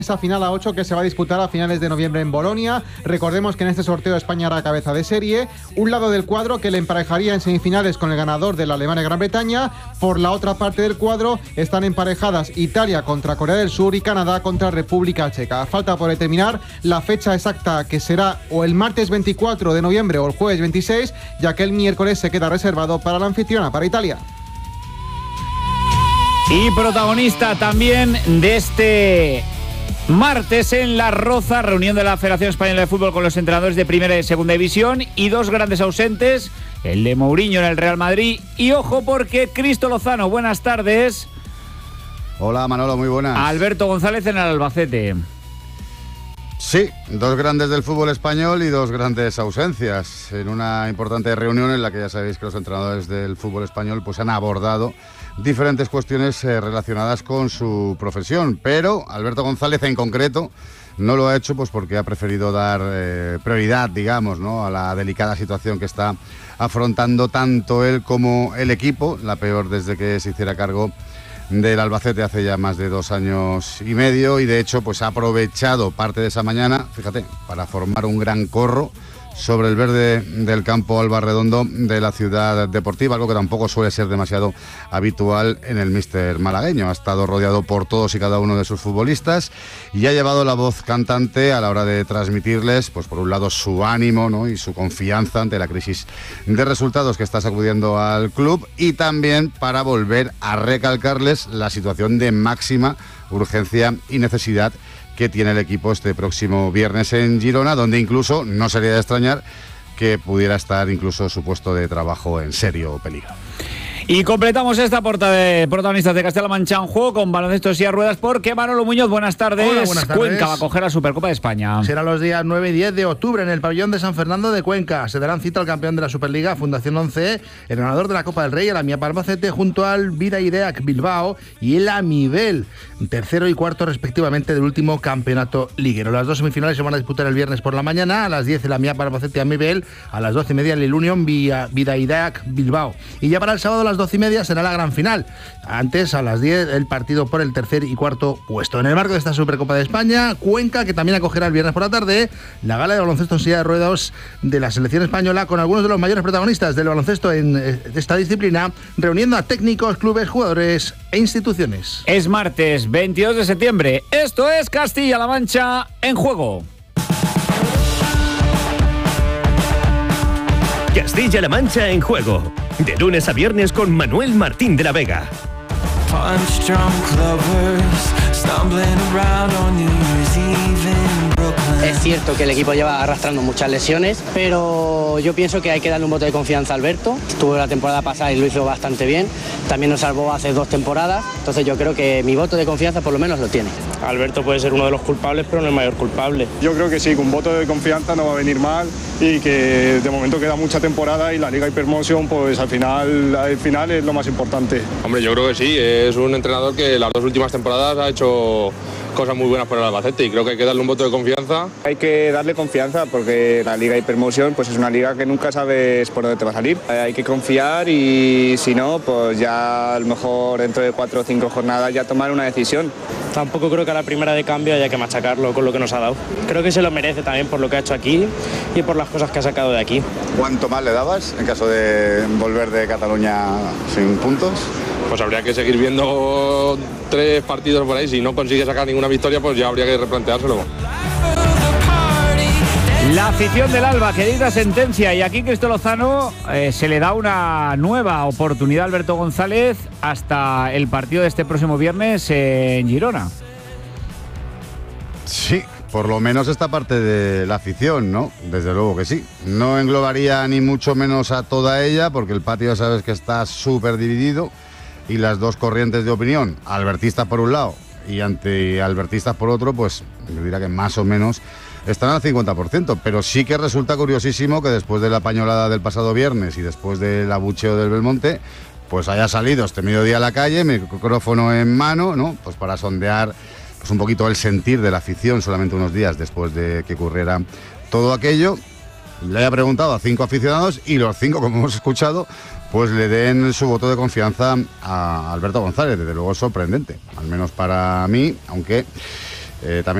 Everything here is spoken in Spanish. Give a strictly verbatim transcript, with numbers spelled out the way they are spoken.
Esa final a ocho que se va a disputar a finales de noviembre en Bolonia. Recordemos que en este sorteo España hará cabeza de serie. Un lado del cuadro que le emparejaría en semifinales con el ganador de la Alemania Gran Bretaña. Por la otra parte del cuadro están emparejadas Italia contra Corea del Sur y Canadá contra República Checa. Falta por determinar la fecha exacta, que será o el martes veinticuatro de noviembre o el jueves veintiséis, ya que el miércoles se queda reservado para la anfitriona, para Italia. Y protagonista también de este martes en La Roza, reunión de la Federación Española de Fútbol con los entrenadores de Primera y Segunda División, y dos grandes ausentes, el de Mourinho en el Real Madrid, y ojo porque Cristo Lozano, buenas tardes. Hola Manolo, muy buenas. Alberto González en el Albacete. Sí, dos grandes del fútbol español y dos grandes ausencias en una importante reunión en la que ya sabéis que los entrenadores del fútbol español pues han abordado diferentes cuestiones eh, relacionadas con su profesión, pero Alberto González en concreto no lo ha hecho pues porque ha preferido dar eh, prioridad, digamos, ¿no?, a la delicada situación que está afrontando tanto él como el equipo, la peor desde que se hiciera cargo del Albacete hace ya más de dos años y medio, y de hecho pues ha aprovechado parte de esa mañana, fíjate, para formar un gran corro sobre el verde del campo Albarredondo de la ciudad deportiva, algo que tampoco suele ser demasiado habitual en el míster malagueño. Ha estado rodeado por todos y cada uno de sus futbolistas y ha llevado la voz cantante a la hora de transmitirles, pues por un lado su ánimo, ¿no?, y su confianza ante la crisis de resultados que está sacudiendo al club, y también para volver a recalcarles la situación de máxima urgencia y necesidad que tiene el equipo este próximo viernes en Girona, donde incluso no sería de extrañar que pudiera estar incluso su puesto de trabajo en serio peligro. Y completamos esta portada de protagonistas de Castilla-La Mancha en juego con baloncesto y a ruedas, porque Manolo Muñoz, buenas tardes. Hola, buenas tardes. Cuenca va a coger la Supercopa de España. Será los días nueve y diez de octubre en el pabellón de San Fernando de Cuenca. Se darán cita al campeón de la Superliga, Fundación once E, el ganador de la Copa del Rey, el Amiap Albacete, junto al Vidaideac Bilbao y el Amibel, tercero y cuarto respectivamente del último campeonato liguero. Las dos semifinales se van a disputar el viernes por la mañana, a las diez el Amiap Albacete Amibel, a las doce y media el Ilunion Vidaideac Bilbao. Y ya para el sábado a las doce y media será la gran final. Antes, a las diez, el partido por el tercer y cuarto puesto. En el marco de esta Supercopa de España, Cuenca, que también acogerá el viernes por la tarde la gala de baloncesto en silla de ruedas de la selección española, con algunos de los mayores protagonistas del baloncesto en esta disciplina, reuniendo a técnicos, clubes, jugadores e instituciones. Es martes veintidós de septiembre. Esto es Castilla-La Mancha en juego. Castilla-La Mancha en juego. De lunes a viernes con Manuel Martín de la Vega. Es cierto que el equipo lleva arrastrando muchas lesiones, pero yo pienso que hay que darle un voto de confianza a Alberto. Estuvo la temporada pasada y lo hizo bastante bien. También nos salvó hace dos temporadas. Entonces yo creo que mi voto de confianza por lo menos lo tiene. Alberto puede ser uno de los culpables, pero no el mayor culpable. Yo creo que sí, con un voto de confianza no va a venir mal, y que de momento queda mucha temporada y la Liga Hypermotion, pues al final, al final es lo más importante. Hombre, yo creo que sí, es un entrenador que las dos últimas temporadas ha hecho cosas muy buenas por el Albacete, y creo que hay que darle un voto de confianza. Hay que darle confianza porque la Liga Hypermotion pues es una liga que nunca sabes por dónde te va a salir. Hay que confiar, y si no, pues ya a lo mejor dentro de cuatro o cinco jornadas ya tomar una decisión. Tampoco creo que a la primera de cambio haya que machacarlo con lo que nos ha dado. Creo que se lo merece también por lo que ha hecho aquí y por las cosas que ha sacado de aquí. ¿Cuánto más le dabas en caso de volver de Cataluña sin puntos? Pues habría que seguir viendo tres partidos por ahí. Si no consigue sacar ninguna victoria, pues ya habría que replanteárselo. La afición del Alba que dicta sentencia, y aquí Cristo Lozano eh, se le da una nueva oportunidad a Alberto González hasta el partido de este próximo viernes en Girona. Sí, por lo menos esta parte de la afición, ¿no? Desde luego que sí. No englobaría ni mucho menos a toda ella, porque el patio ya sabes que está súper dividido, y las dos corrientes de opinión, albertistas por un lado y anti-albertistas por otro, pues yo diría que más o menos están al cincuenta por ciento, pero sí que resulta curiosísimo que después de la pañolada del pasado viernes y después del abucheo del Belmonte, pues haya salido este mediodía a la calle, micrófono en mano, ¿no?, pues para sondear pues un poquito el sentir de la afición solamente unos días después de que ocurriera todo aquello. Le haya preguntado a cinco aficionados y los cinco, como hemos escuchado, pues le den su voto de confianza a Alberto González. Desde luego es sorprendente, al menos para mí, aunque Eh, también